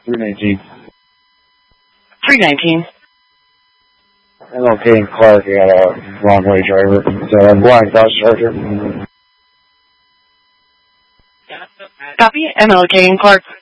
319. 319. MLK and Clark, I got a wrong way driver. So I'm blind Dodge Charger. Copy. MLK and Clark.